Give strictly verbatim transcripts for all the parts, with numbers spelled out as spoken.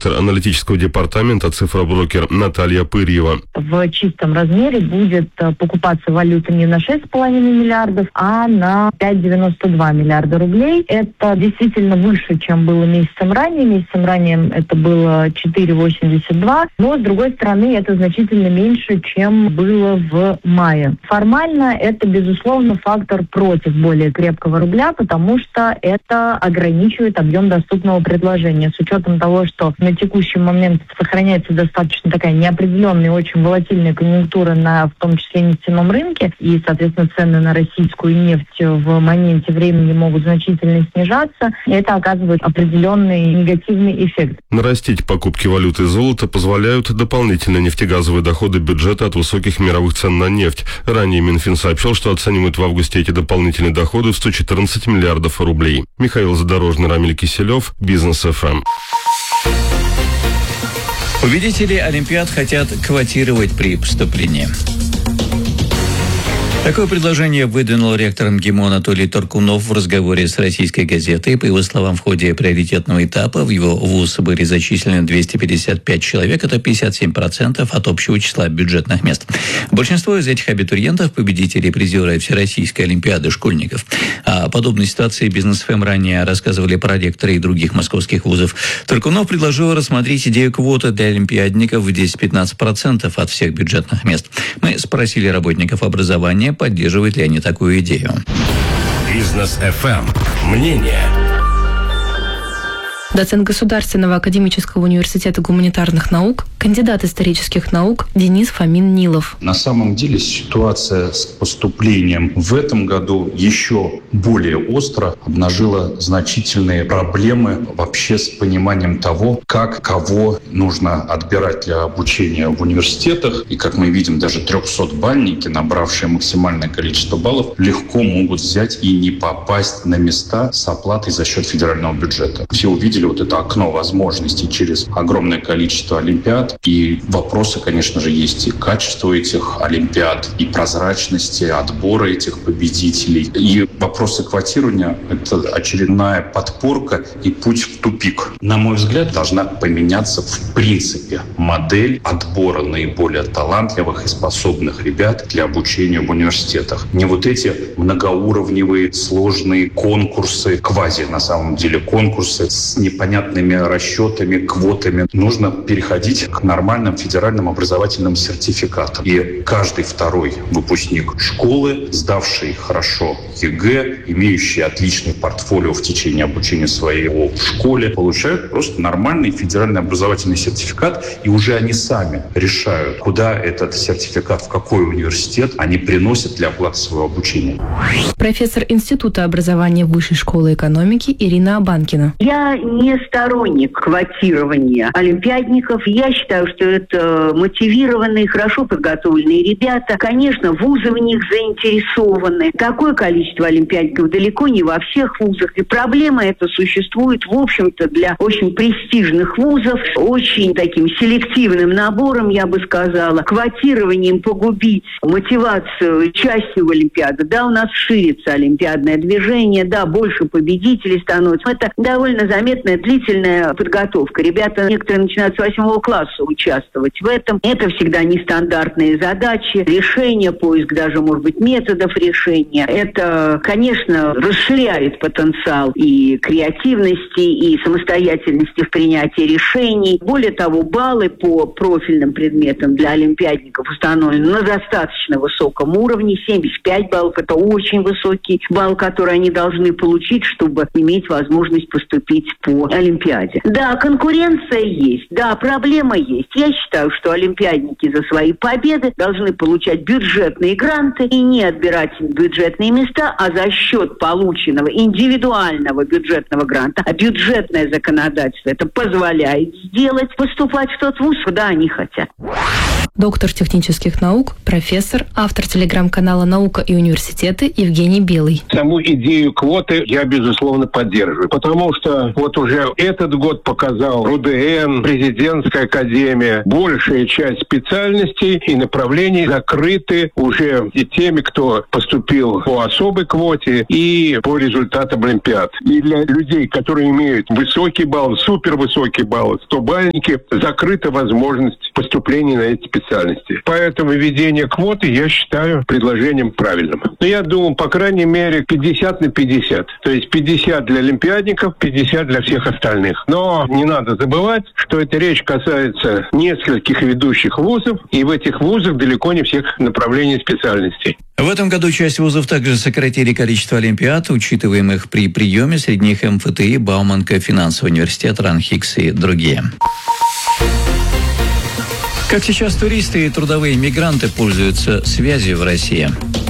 директор аналитического департамента «Цифроброкер» Наталья Пырьева. В чистом размере будет покупаться валюта не на шесть с половиной миллиардов, а на пять целых девяносто два миллиарда рублей. Это действительно выше, чем было месяцем ранее. Месяцем ранее это было четыре целых восемьдесят два, но, с другой стороны, это значительно меньше, чем было в мае. Формально это, безусловно, фактор против более крепкого рубля, потому что это ограничивает объем доступного предложения. С учетом того, что на текущий момент сохраняется достаточно такая неопределенная и очень волатильная конъюнктура на, в том числе, нефтяном рынке, и, соответственно, цены на российскую нефть в моменте времени могут значительно снижаться, и это оказывает определенный негативный эффект. Нарастить покупки валюты и золота позволяют дополнительные нефтегазовые доходы бюджета от высоких мировых цен на нефть. Ранее Минфин сообщил, что оценивает в августе эти дополнительные доходы в сто четырнадцать миллиардов рублей. Михаил Задорожный, Рамиль Киселев, Бизнес эф эм. Победители Олимпиад хотят квотировать при поступлении. Такое предложение выдвинул ректор МГИМО Анатолий Торкунов в разговоре с российской газетой. По его словам, в ходе приоритетного этапа в его вуз были зачислены двести пятьдесят пять человек, это пятьдесят семь процентов от общего числа бюджетных мест. Большинство из этих абитуриентов – победители и призеры Всероссийской Олимпиады школьников. О подобной ситуации Бизнес эф эм ранее рассказывали про ректоры и других московских вузов. Торкунов предложил рассмотреть идею квоты для олимпиадников в десять-пятнадцать процентов от всех бюджетных мест. Мы спросили работников образования, поддерживают ли они такую идею. Бизнес эф эм. Мнение. Доцент Государственного академического университета гуманитарных наук, кандидат исторических наук Денис Фомин-Нилов. На самом деле ситуация с поступлением в этом году еще более остро обнажила значительные проблемы вообще с пониманием того, как кого нужно отбирать для обучения в университетах. И, как мы видим, даже трехсотбальники, набравшие максимальное количество баллов, легко могут взять и не попасть на места с оплатой за счет федерального бюджета. Все увидели вот это окно возможностей через огромное количество олимпиад. И вопросы, конечно же, есть и качество этих олимпиад, и прозрачности отбора этих победителей. И вопросы квотирования – это очередная подпорка и путь в тупик. На мой взгляд, должна поменяться в принципе модель отбора наиболее талантливых и способных ребят для обучения в университетах. Не вот эти многоуровневые сложные конкурсы, квази на самом деле конкурсы с непонятными расчетами, квотами. Нужно переходить к нормальным федеральным образовательным сертификатам. И каждый второй выпускник школы, сдавший хорошо ЕГЭ, имеющий отличный портфолио в течение обучения своего в школе, получают просто нормальный федеральный образовательный сертификат, и уже они сами решают, куда этот сертификат, в какой университет они приносят для оплаты своего обучения. Профессор Института образования Высшей школы экономики Ирина Абанкина. Я не сторонник квотирования олимпиадников. Я считаю, что это мотивированные, хорошо подготовленные ребята. Конечно, вузы в них заинтересованы. Такое количество олимпиадников далеко не во всех вузах. И проблема эта существует, в общем-то, для очень престижных вузов, очень таким селективным набором, я бы сказала, квотированием погубить мотивацию участия в Олимпиаде. Да, у нас ширится олимпиадное движение, да, больше победителей становится. Это довольно заметная длительная подготовка. Ребята некоторые начинают с восьмого класса участвовать в этом. Это всегда нестандартные задачи, решения, поиск даже, может быть, методов решения. Это, конечно, расширяет потенциал и креативности, и самостоятельности в принятии решений. Более того, баллы по профильным предметам для олимпиадников установлены на достаточно высоком уровне. семьдесят пять баллов – это очень высокий балл, который они должны получить, чтобы иметь возможность поступить по Олимпиаде. Да, конкуренция есть, да, проблема есть. Я считаю, что олимпиадники за свои победы должны получать бюджетные гранты и не отбирать бюджетные места, а за счет полученного индивидуального бюджетного гранта. А бюджетное законодательство это позволяет сделать, поступать в тот вуз, куда они хотят. доктор технических наук, профессор, автор телеграм-канала «Наука и университеты» Евгений Белый. Саму идею квоты я, безусловно, поддерживаю, потому что вот уже этот год показал РУДН, президентская академия, большая часть специальностей и направлений закрыты уже и теми, кто поступил по особой квоте и по результатам олимпиад. И для людей, которые имеют высокий балл, супервысокий балл, стобальники, закрыта возможность поступления на эти специальности. Поэтому введение квоты я считаю предложением правильным. Но я думаю, по крайней мере, пятьдесят на пятьдесят. То есть пятьдесят для олимпиадников, пятьдесят для всех остальных. Но не надо забывать, что эта речь касается нескольких ведущих вузов, и в этих вузах далеко не всех направлений специальностей. В этом году часть вузов также сократили количество олимпиад, учитываемых при приеме, среди них эм эф тэ и, Бауманка, финансовый университет, РАНХИКС и другие. Как сейчас туристы и трудовые мигранты пользуются связью в России?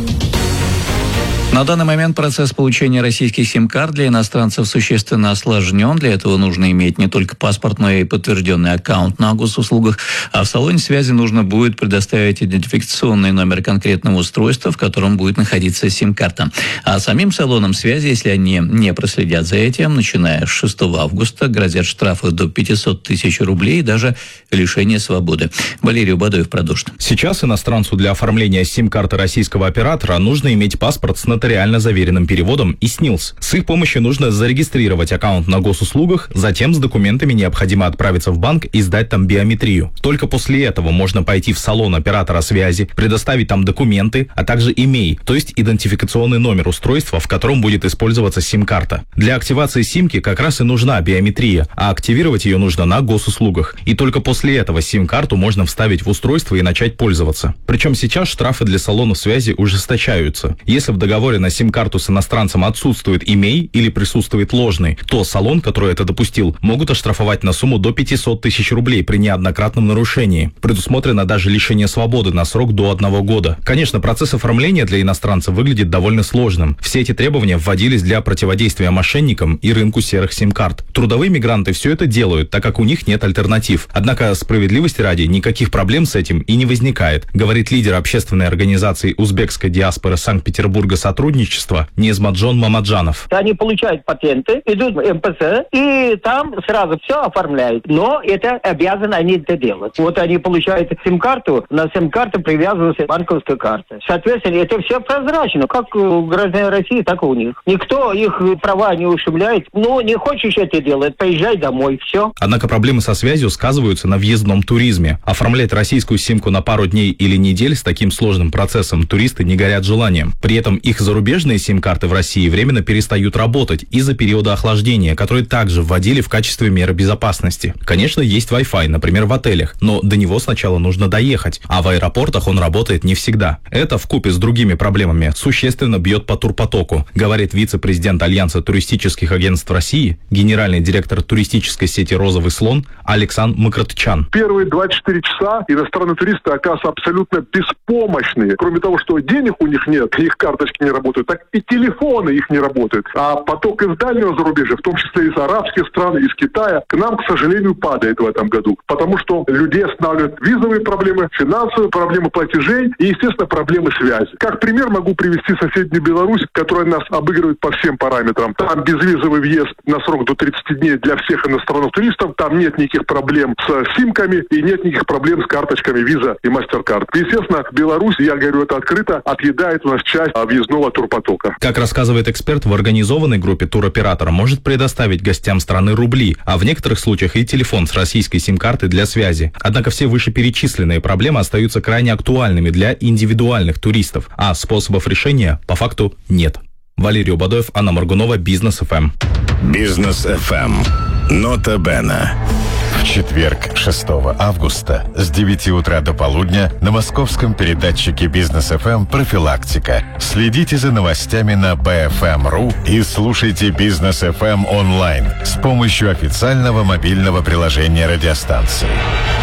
На данный момент процесс получения российских сим-карт для иностранцев существенно осложнен. Для этого нужно иметь не только паспорт, но и подтвержденный аккаунт на госуслугах. А в салоне связи нужно будет предоставить идентификационный номер конкретного устройства, в котором будет находиться сим-карта. А самим салонам связи, если они не проследят за этим, начиная с шестого августа, грозят штрафы до пятьсот тысяч рублей и даже лишение свободы. Валерий Убадоев продолжит. Сейчас иностранцу для оформления сим-карты российского оператора нужно иметь паспорт с нотариально заверенным переводом и СНИЛС. С их помощью нужно зарегистрировать аккаунт на госуслугах, затем с документами необходимо отправиться в банк и сдать там биометрию. Только после этого можно пойти в салон оператора связи, предоставить там документы, а также имей, то есть идентификационный номер устройства, в котором будет использоваться сим-карта. Для активации симки как раз и нужна биометрия, а активировать ее нужно на госуслугах. И только после этого сим-карту можно вставить в устройство и начать пользоваться. Причем сейчас штрафы для салонов связи ужесточаются. Если в договоре на сим-карту с иностранцем отсутствует имей или присутствует ложный, то салон, который это допустил, могут оштрафовать на сумму до пятьсот тысяч рублей при неоднократном нарушении. Предусмотрено даже лишение свободы на срок до одного года. Конечно, процесс оформления для иностранцев выглядит довольно сложным. Все эти требования вводились для противодействия мошенникам и рынку серых сим-карт. Трудовые мигранты все это делают, так как у них нет альтернатив. Однако, справедливости ради, никаких проблем с этим и не возникает, говорит лидер общественной организации узбекской диаспоры Санкт-Петербурга сотрудничества Незмаджон Мамаджанов. Они получают патенты, идут в эм пэ цэ и там сразу все оформляют. Но это обязаны они это делать. Вот они получают сим-карту, на сим-карту привязывается банковская карта. Соответственно, это все прозрачно, как у граждан России, так и у них. Никто их права не ущемляет. Ну, не хочешь это делать, поезжай домой, все. Однако проблемы со связью сказываются на въездном туризме. Оформлять российскую симку на пару дней или недель с таким сложным процессом туристы не горят желанием. При этом их зарубежные сим-карты в России временно перестают работать из-за периода охлаждения, который также вводили в качестве меры безопасности. Конечно, есть Wi-Fi, например, в отелях, но до него сначала нужно доехать, а в аэропортах он работает не всегда. Это вкупе с другими проблемами существенно бьет по турпотоку, говорит вице-президент Альянса туристических агентств России, генеральный директор туристической сети «Розовый слон» Александр Макротчан. Первые двадцать четыре часа иностранные туристы оказываются абсолютно беспомощные. Кроме того, что денег у них нет, их карточки не работают, так и телефоны их не работают. А поток из дальнего зарубежья, в том числе из арабских стран, из Китая, к нам, к сожалению, падает в этом году. Потому что людей останавливают визовые проблемы, финансовые проблемы платежей и, естественно, проблемы связи. Как пример могу привести соседнюю Беларусь, которая нас обыгрывает по всем параметрам. Там безвизовый въезд на срок до тридцати дней для всех иностранных туристов. Там нет никаких проблем с симками и нет никаких проблем с карточками Visa и MasterCard. Естественно, Беларусь, я говорю это открыто, отъедает у нас часть въездного турпотока. Как рассказывает эксперт, в организованной группе туроператор может предоставить гостям страны рубли, а в некоторых случаях и телефон с российской сим-картой для связи. Однако все вышеперечисленные проблемы остаются крайне актуальными для индивидуальных туристов, а способов решения по факту нет. Валерий Убадоев, Анна Моргунова, Бизнес эф эм. Бизнес эф эм. Нота Бена. В четверг, шестого августа, с девяти утра до полудня на московском передатчике Бизнес эф эм «Профилактика». Следите за новостями на бэ эф эм точка ру и слушайте Бизнес эф эм онлайн с помощью официального мобильного приложения радиостанции.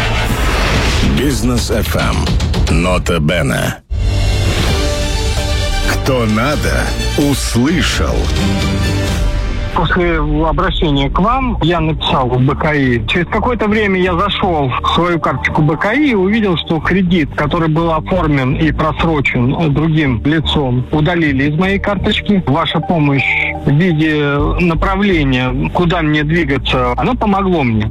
Бизнес эф эм. Нота Бена. Кто надо, услышал. После обращения к вам я написал в БКИ. Через какое-то время я зашел в свою карточку БКИ и увидел, что кредит, который был оформлен и просрочен другим лицом, удалили из моей карточки. Ваша помощь в виде направления, куда мне двигаться, она помогла мне.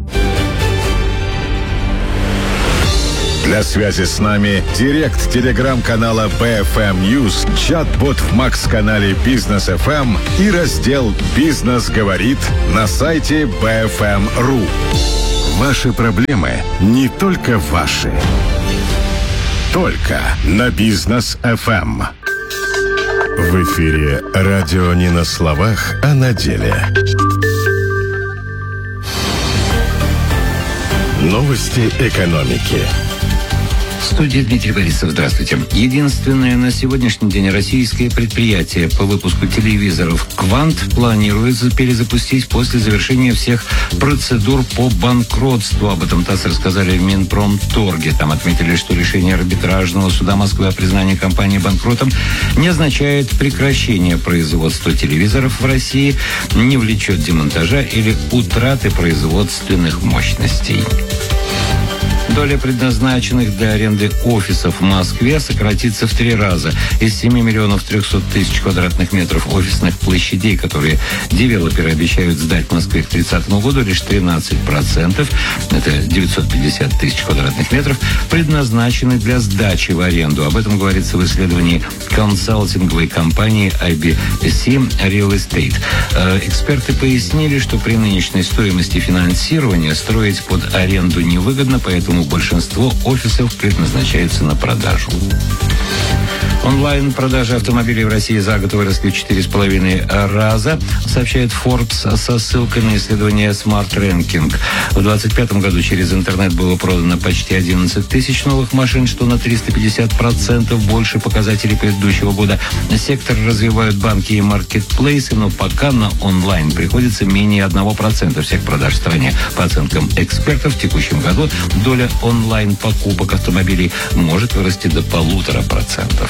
Для связи с нами директ телеграм-канала би эф эм News, чат-бот в Макс-канале Бизнес эф эм и раздел «Бизнес говорит» на сайте би эф эм точка ру. Ваши проблемы не только ваши. Только на Бизнес эф эм. В эфире радио не на словах, а на деле. Новости экономики. В студии Дмитрий Борисов. Здравствуйте. Единственное на сегодняшний день российское предприятие по выпуску телевизоров «Квант» планируется перезапустить после завершения всех процедур по банкротству. Об этом ТАСС рассказали в Минпромторге. Там отметили, что решение арбитражного суда Москвы о признании компании банкротом не означает прекращение производства телевизоров в России, не влечет демонтажа или утраты производственных мощностей. Доля предназначенных для аренды офисов в Москве сократится в три раза. Из семи миллионов трехсот тысяч квадратных метров офисных площадей, которые девелоперы обещают сдать в Москве к тридцатому году, лишь тринадцать процентов, это девятьсот пятьдесят тысяч квадратных метров, предназначены для сдачи в аренду. Об этом говорится в исследовании консалтинговой компании ай би си Real Estate. Эксперты пояснили, что при нынешней стоимости финансирования строить под аренду невыгодно, поэтому большинство офисов предназначается на продажу. Онлайн-продажи автомобилей в России за год выросли в четыре с половиной раза, сообщает Forbes со ссылкой на исследование Smart Ranking. В двадцать пятом году через интернет было продано почти одиннадцать тысяч новых машин, что на триста пятьдесят процентов больше показателей предыдущего года. Сектор развивают банки и маркетплейсы, но пока на онлайн приходится менее одного процента всех продаж в стране. По оценкам экспертов, в текущем году доля онлайн-покупок автомобилей может вырасти до полутора процентов.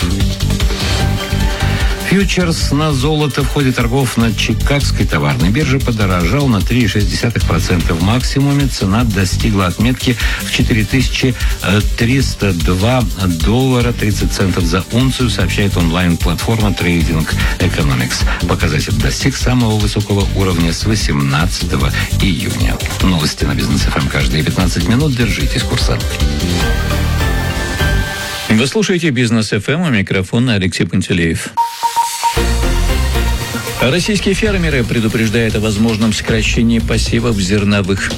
Фьючерс на золото в ходе торгов на Чикагской товарной бирже подорожал на три целых шесть десятых процента. В максимуме цена достигла отметки в четыре тысячи триста два доллара тридцать центов за унцию, сообщает онлайн-платформа Trading Economics. Показатель достиг самого высокого уровня с восемнадцатого июня. Новости на Бизнес эф эм каждые пятнадцать минут. Держитесь курса. Вы слушаете Бизнес эф эм, у микрофона Алексей Пантелеев. Российские фермеры предупреждают о возможном сокращении посевов зерновых.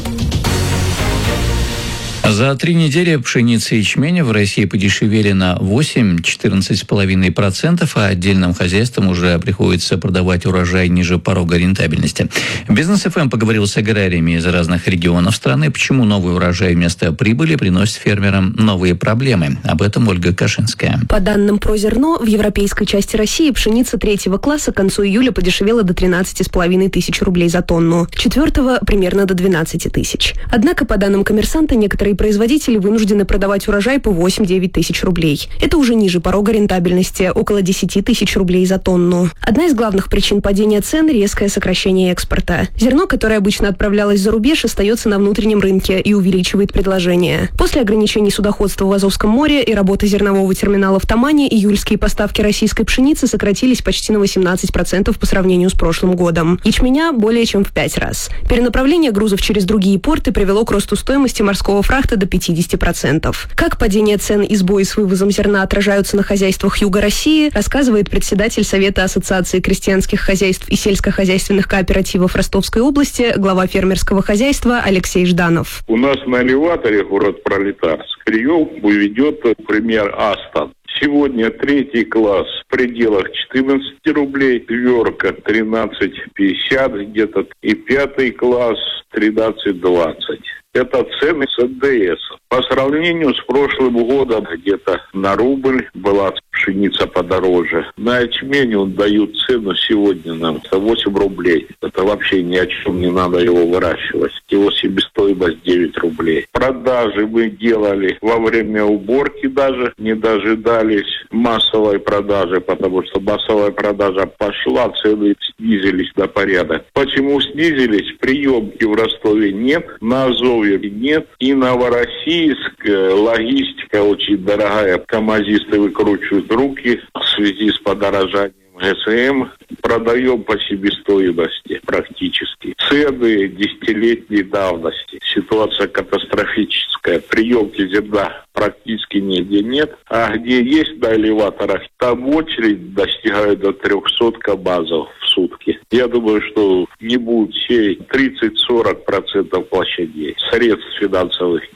За три недели пшеница и ячменя в России подешевели на восемь-четырнадцать с половиной процентов, а отдельным хозяйствам уже приходится продавать урожай ниже порога рентабельности. Бизнес эф эм поговорил с аграриями из разных регионов страны, почему новый урожай вместо прибыли приносит фермерам новые проблемы. Об этом Ольга Кашинская. По данным про зерно, в европейской части России пшеница третьего класса к концу июля подешевела до тринадцати с половиной тысяч рублей за тонну, четвертого примерно до двенадцати тысяч. Однако, по данным коммерсанта, некоторые производители вынуждены продавать урожай по восемь-девять тысяч рублей. Это уже ниже порога рентабельности, около десяти тысяч рублей за тонну. Одна из главных причин падения цен – резкое сокращение экспорта. Зерно, которое обычно отправлялось за рубеж, остается на внутреннем рынке и увеличивает предложение. После ограничений судоходства в Азовском море и работы зернового терминала в Тамане июльские поставки российской пшеницы сократились почти на восемнадцать процентов по сравнению с прошлым годом. Ячменя более чем в пять раз. Перенаправление грузов через другие порты привело к росту стоимости морского фрахта до пятидесяти процентов. Как падение цен и сбои с вывозом зерна отражаются на хозяйствах Юга России, рассказывает председатель Совета Ассоциации крестьянских хозяйств и сельскохозяйственных кооперативов Ростовской области, глава фермерского хозяйства Алексей Жданов. У нас на элеваторе город Пролетарск прием ведет пример Астон. Сегодня третий класс в пределах четырнадцати рублей, тверка тринадцать пятьдесят где-то, и пятый класс тринадцать двадцать. Это цены с эн дэ эс. По сравнению с прошлым годом где-то на рубль была пшеница подороже. На ячмень он дают цену сегодня нам восемь рублей. Это вообще ни о чем, не надо его выращивать. Его себестоимость девять рублей. Продажи мы делали во время уборки даже. Не дожидались массовой продажи, потому что массовая продажа пошла, цены снизились на порядок. Почему снизились? Приемки в Ростове нет, на Азове нет, и Новороссийск, логистика очень дорогая, камазисты выкручивают руки в связи с подорожанием ГСМ, продаем по себестоимости практически. Цены десятилетней давности. Ситуация катастрофическая. Приемки зерна практически нигде нет. А где есть на элеваторах, там очередь достигает до трехсот кабазов в сутки. Я думаю, что не будет сеять тридцать-сорок процентов площадей. Средств финансовых